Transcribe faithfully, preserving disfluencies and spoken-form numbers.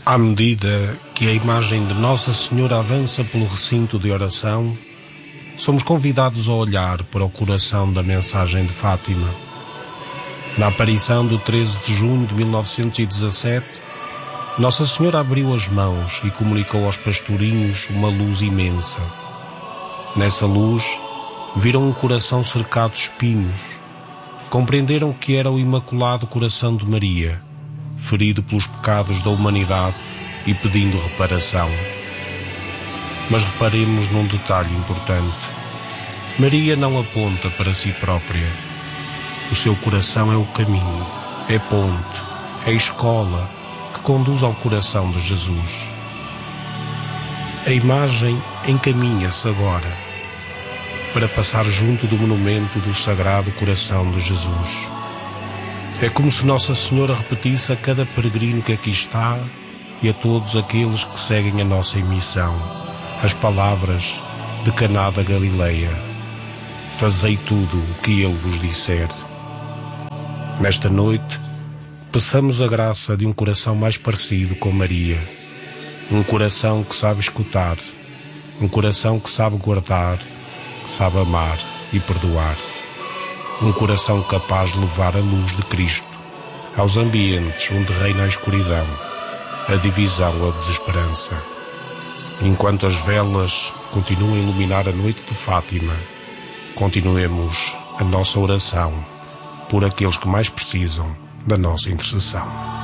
À medida que a imagem de Nossa Senhora avança pelo recinto de oração, somos convidados a olhar para o coração da mensagem de Fátima. Na aparição do treze de junho de mil novecentos e dezassete, Nossa Senhora abriu as mãos e comunicou aos pastorinhos uma luz imensa. Nessa luz, viram um coração cercado de espinhos. Compreenderam que era o Imaculado Coração de Maria, ferido pelos pecados da humanidade e pedindo reparação. Mas reparemos num detalhe importante. Maria não aponta para si própria. O seu coração é o caminho, é ponte, é escola que conduz ao coração de Jesus. A imagem encaminha-se agora para passar junto do monumento do Sagrado Coração de Jesus. É como se Nossa Senhora repetisse a cada peregrino que aqui está e a todos aqueles que seguem a nossa emissão as palavras de Caná da Galileia: fazei tudo o que Ele vos disser. Nesta noite, peçamos a graça de um coração mais parecido com Maria, um coração que sabe escutar, um coração que sabe guardar, que sabe amar e perdoar. Um coração capaz de levar a luz de Cristo aos ambientes onde reina a escuridão, a divisão ou a desesperança. Enquanto as velas continuam a iluminar a noite de Fátima, continuemos a nossa oração por aqueles que mais precisam da nossa intercessão.